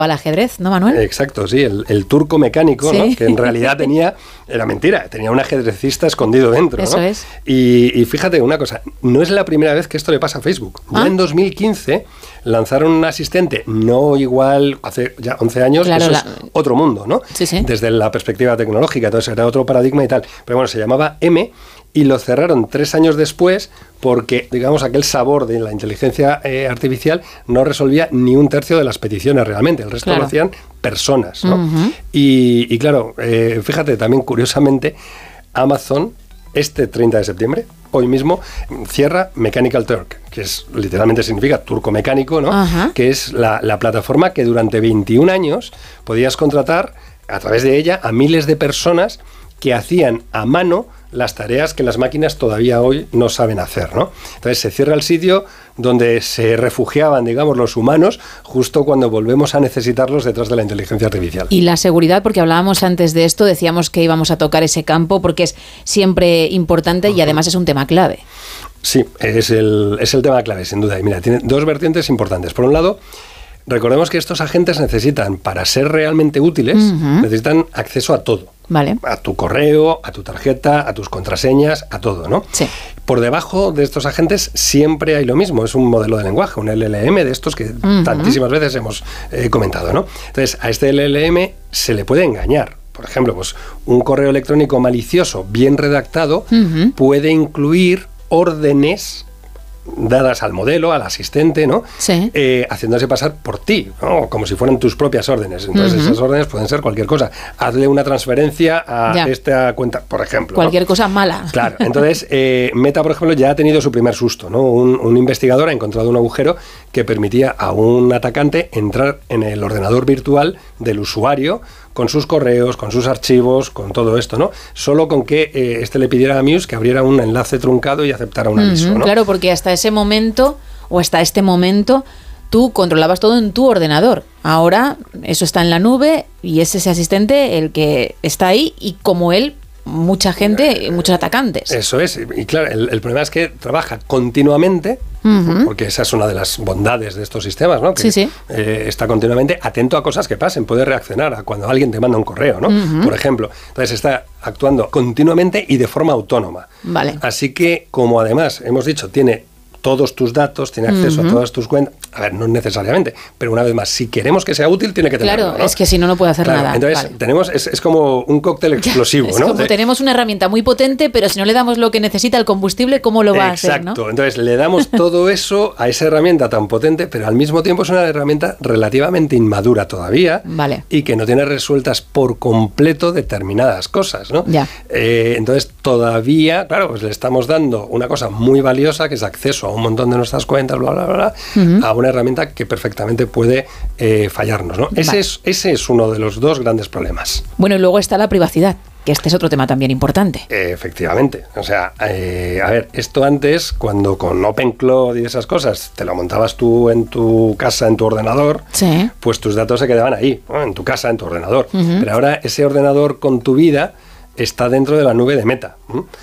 al ajedrez, ¿no, Manuel? Exacto, sí, el turco mecánico, ¿sí? ¿No? Que en realidad era mentira, tenía un ajedrecista escondido dentro. Eso, ¿no? Es. Y fíjate una cosa, no es la primera vez que esto le pasa a Facebook. Ya en 2015 lanzaron un asistente, no igual, hace ya 11 años, claro, eso es otro mundo, ¿no? Sí, sí. Desde la perspectiva tecnológica, entonces era otro paradigma y tal. Pero bueno, se llamaba M y lo cerraron 3 años después porque, digamos, aquel sabor de la inteligencia artificial no resolvía ni un tercio de las peticiones realmente, el resto lo hacían personas, ¿no? Uh-huh. Y claro, fíjate, también curiosamente, Amazon, este 30 de septiembre, hoy mismo, cierra Mechanical Turk, que es literalmente significa turco mecánico, ¿no? Uh-huh. Que es la plataforma que durante 21 años podías contratar a través de ella a miles de personas que hacían a mano las tareas que las máquinas todavía hoy no saben hacer, ¿no? Entonces se cierra el sitio donde se refugiaban, digamos, los humanos, justo cuando volvemos a necesitarlos detrás de la inteligencia artificial. Y la seguridad, porque hablábamos antes de esto, decíamos que íbamos a tocar ese campo porque es siempre importante y además es un tema clave. Sí, es el tema clave, sin duda. Y mira, tiene 2 vertientes importantes. Por un lado, recordemos que estos agentes necesitan, para ser realmente útiles, necesitan acceso a todo. Vale. A tu correo, a tu tarjeta, a tus contraseñas, a todo, ¿no? Sí. Por debajo de estos agentes siempre hay lo mismo, es un modelo de lenguaje, un LLM de estos que tantísimas veces hemos comentado, ¿no? Entonces, a este LLM se le puede engañar. Por ejemplo, pues un correo electrónico malicioso, bien redactado, puede incluir órdenes dadas al modelo, al asistente, ¿no? Sí. Haciéndose pasar por ti, ¿no? Como si fueran tus propias órdenes. Entonces esas órdenes pueden ser cualquier cosa. Hazle una transferencia a esta cuenta, por ejemplo. Cualquier cosa mala. Claro. Entonces, Meta, por ejemplo, ya ha tenido su primer susto, ¿no? Un investigador ha encontrado un agujero que permitía a un atacante entrar en el ordenador virtual del usuario con sus correos, con sus archivos, con todo esto, ¿no? Solo con que este le pidiera a Muse que abriera un enlace truncado y aceptara un aviso, ¿no? Claro, porque hasta ese momento, o hasta este momento, tú controlabas todo en tu ordenador. Ahora eso está en la nube y es ese asistente el que está ahí y como él, mucha gente, muchos atacantes. Eso es, y claro, el problema es que trabaja continuamente, porque esa es una de las bondades de estos sistemas, ¿no? Que está continuamente atento a cosas que pasen, puede reaccionar a cuando alguien te manda un correo, ¿no? Por ejemplo. Entonces está actuando continuamente y de forma autónoma. Vale. Así que, como además hemos dicho, tiene todos tus datos, tiene acceso a todas tus cuentas. A ver, no necesariamente, pero una vez más, si queremos que sea útil, tiene que tenerlo. Claro, ¿no? es que si no, no puede hacer nada. Entonces, tenemos, es como un cóctel explosivo, es ¿no? Como tenemos una herramienta muy potente, pero si no le damos lo que necesita el combustible, ¿cómo lo va a hacer? Exacto, ¿no? Entonces le damos todo eso a esa herramienta tan potente, pero al mismo tiempo es una herramienta relativamente inmadura todavía, y que no tiene resueltas por completo determinadas cosas, ¿no? Entonces todavía, claro, pues le estamos dando una cosa muy valiosa, que es acceso a un montón de nuestras cuentas, bla, bla, bla, a una herramienta que perfectamente puede fallarnos, ¿no? Ese es uno de los 2 grandes problemas. Bueno, y luego está la privacidad, que este es otro tema también importante. Efectivamente. O sea, a ver, esto antes, cuando con OpenCloud y esas cosas te lo montabas tú en tu casa, en tu ordenador, pues tus datos se quedaban ahí, ¿no? En tu casa, en tu ordenador. Pero ahora ese ordenador con tu vida está dentro de la nube de Meta.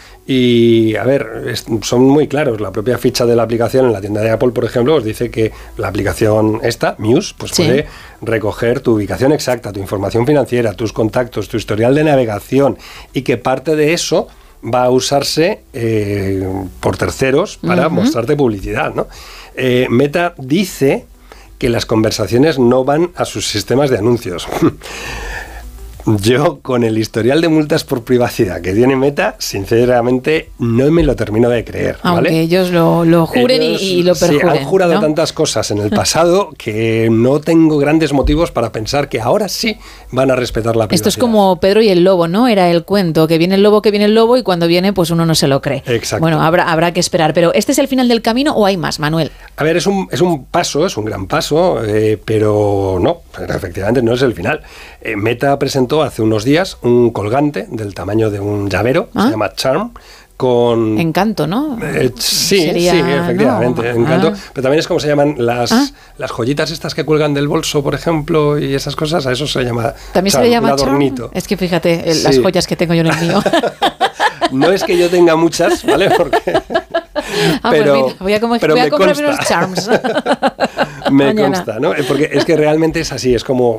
Y, a ver, son muy claros. La propia ficha de la aplicación en la tienda de Apple, por ejemplo, os dice que la aplicación esta, Muse, pues puede recoger tu ubicación exacta, tu información financiera, tus contactos, tu historial de navegación, y que parte de eso va a usarse por terceros para mostrarte publicidad, ¿no? Meta dice que las conversaciones no van a sus sistemas de anuncios. Yo, con el historial de multas por privacidad que tiene Meta, sinceramente no me lo termino de creer, ¿vale? Aunque ellos lo juren y lo perjuren. Sí, han jurado tantas cosas en el pasado que no tengo grandes motivos para pensar que ahora sí van a respetar la privacidad. Esto es como Pedro y el lobo, ¿no? Era el cuento, que viene el lobo y cuando viene pues uno no se lo cree. Exacto. Bueno, habrá que esperar. Pero ¿este es el final del camino o hay más, Manuel? A ver, es un paso, es un gran paso, pero no, efectivamente no es el final. Meta presentó hace unos días un colgante del tamaño de un llavero, se llama Charm, con... Encanto, ¿no? Sí, efectivamente, no. Encanto. Pero también es como se llaman las joyitas estas que cuelgan del bolso, por ejemplo, y esas cosas, a eso se llama ¿también Charm, se le llama un adornito. Charm? Es que fíjate, las joyas que tengo yo en el mío. No es que yo tenga muchas, ¿vale? Porque... pero, pues mira, voy a comprarme unos Charms. Me consta, ¿no? Porque es que realmente es así, es como